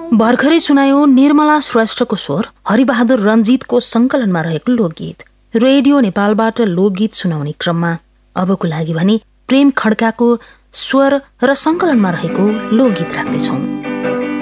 भर्खरै सुनायो निर्मला श्रेष्ठको स्वर हरिबहादुर रञ्जितको संकलनमा रहेको लोकगीत। रेडियो नेपालबाट लोकगीत सुनाउने क्रममा अबको लागि भने प्रेम खड्काको स्वर र संकलनमा रहेको लोकगीत राख्दैछौं।